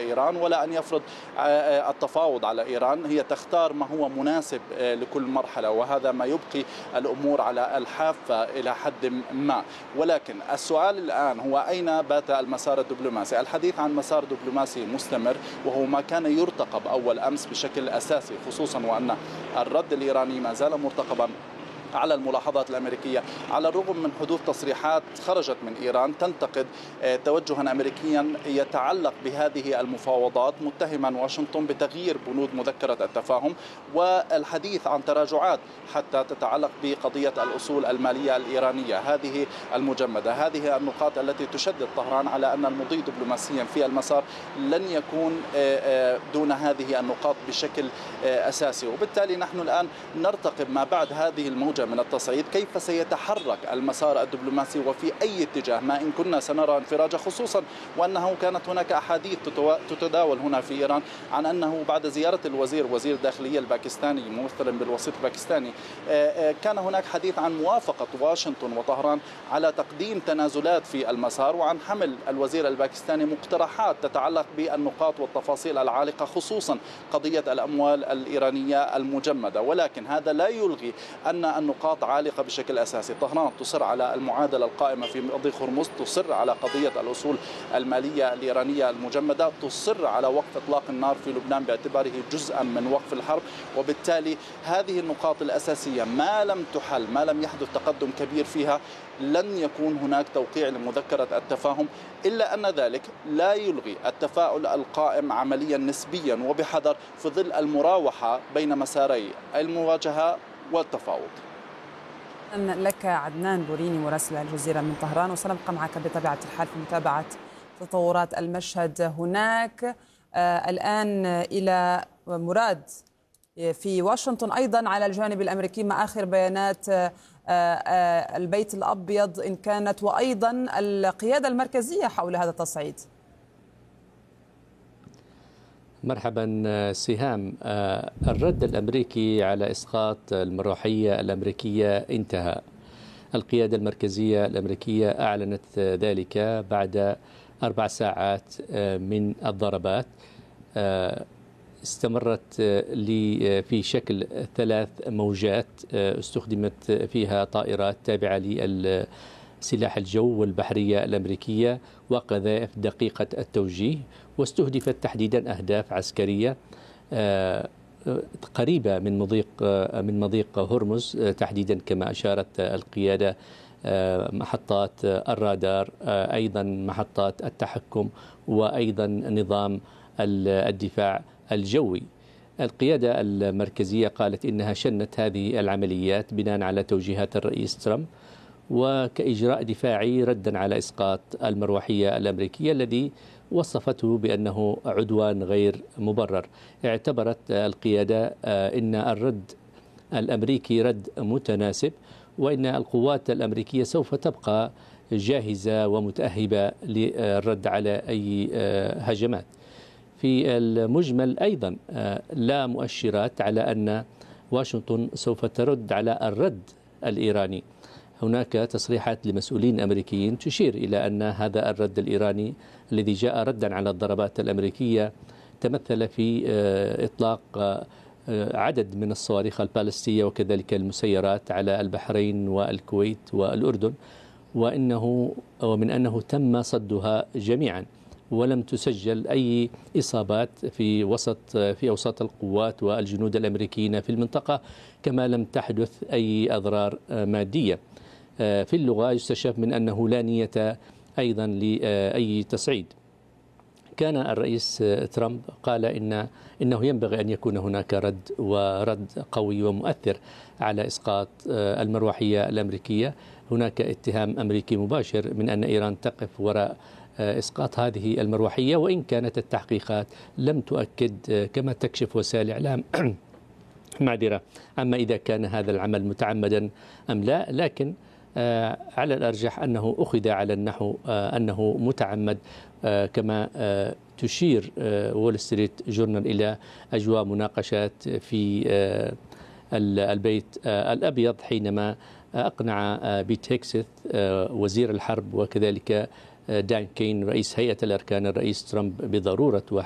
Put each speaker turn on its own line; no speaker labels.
إيران ولا أن يفرض التفاوض على إيران. هي تختار ما هو مناسب لكل مرحلة، وهذا ما يبقي الأمور على الحافة إلى حد ما. ولكن السؤال الآن هو أين بات المسار الدبلوماسي؟ الحديث عن مسار دبلوماسي مستمر، وهو ما كان يرتقب أول أمس بشكل أساسي، خصوصا وأن الرد الإيراني ما زال مرتقبا على الملاحظات الأمريكية، على الرغم من حدوث تصريحات خرجت من إيران تنتقد توجها أمريكيا يتعلق بهذه المفاوضات، متهما واشنطن بتغيير بنود مذكرة التفاهم والحديث عن تراجعات حتى تتعلق بقضية الأصول المالية الإيرانية هذه المجمدة. هذه النقاط التي تشدد طهران على أن المضي دبلوماسيا في المسار لن يكون دون هذه النقاط بشكل أساسي. وبالتالي نحن الآن نرتقب ما بعد هذه الموجة من التصعيد كيف سيتحرك المسار الدبلوماسي وفي أي اتجاه، ما إن كنا سنرى انفراجة، خصوصا وأنه كانت هناك أحاديث تتداول هنا في إيران عن أنه بعد زيارة وزير الداخلية الباكستاني ممثلا بالوسيط الباكستاني، كان هناك حديث عن موافقة واشنطن وطهران على تقديم تنازلات في المسار، وعن حمل الوزير الباكستاني مقترحات تتعلق بالنقاط والتفاصيل العالقة، خصوصا قضية الأموال الإيرانية المجمدة. ولكن هذا لا يلغي أن النقاط عالقة بشكل أساسي. طهران تصر على المعادلة القائمة في مضيق هرمز، تصر على قضية الأصول المالية الإيرانية المجمدة، تصر على وقف إطلاق النار في لبنان باعتباره جزءا من وقف الحرب. وبالتالي هذه النقاط الأساسية ما لم تحل، ما لم يحدث تقدم كبير فيها، لن يكون هناك توقيع لمذكرة التفاهم، إلا أن ذلك لا يلغي التفاؤل القائم عمليا نسبيا وبحذر في ظل المراوحة بين مساري المواجهة والتفاوض.
لك عدنان بوريني مراسل الجزيرة من طهران، وسنبقى معك بطبيعة الحال في متابعة تطورات المشهد هناك. الآن إلى مراد في واشنطن أيضا على الجانب الأمريكي، ما آخر بيانات البيت الأبيض إن كانت، وأيضا القيادة المركزية حول هذا التصعيد.
مرحبا سهام. الرد الأمريكي على إسقاط المروحية الأمريكية انتهى. القيادة المركزية الأمريكية أعلنت ذلك بعد 4 ساعات من الضربات استمرت في شكل 3 موجات استخدمت فيها طائرات تابعة لسلاح الجو والبحرية الأمريكية وقذائف دقيقة التوجيه، واستهدفت تحديدا أهداف عسكرية قريبة من مضيق هرمز تحديدا، كما أشارت القيادة، محطات الرادار، أيضا محطات التحكم، وأيضا نظام الدفاع الجوي. القيادة المركزية قالت إنها شنت هذه العمليات بناء على توجيهات الرئيس ترامب وكإجراء دفاعي ردا على إسقاط المروحية الأمريكية الذي وصفته بأنه عدوان غير مبرر. اعتبرت القيادة إن الرد الأمريكي رد متناسب، وإن القوات الأمريكية سوف تبقى جاهزة ومتأهبة للرد على أي هجمات. في المجمل أيضا لا مؤشرات على أن واشنطن سوف ترد على الرد الإيراني. هناك تصريحات لمسؤولين أمريكيين تشير إلى أن هذا الرد الإيراني الذي جاء ردا على الضربات الأمريكية تمثل في إطلاق عدد من الصواريخ البالستية وكذلك المسيرات على البحرين والكويت والأردن، ومن أنه تم صدها جميعا، ولم تسجل أي إصابات في أوساط القوات والجنود الأمريكيين في المنطقة، كما لم تحدث أي أضرار مادية. في اللغة يستشف من أنه لا نية أيضا لأي تصعيد. كان الرئيس ترامب قال إنه ينبغي أن يكون هناك رد قوي ومؤثر على إسقاط المروحية الأمريكية. هناك اتهام أمريكي مباشر من أن إيران تقف وراء إسقاط هذه المروحية، وإن كانت التحقيقات لم تؤكد كما تكشف وسائل الإعلام معذرة عما إذا كان هذا العمل متعمدا أم لا، لكن على الأرجح أنه أخذ على النحو أنه متعمد، كما تشير وول ستريت جورنال إلى أجواء مناقشات في البيت الأبيض حينما أقنع بيت هيكسث وزير الحرب وكذلك دان كين رئيس هيئة الأركان الرئيس ترامب بضرورة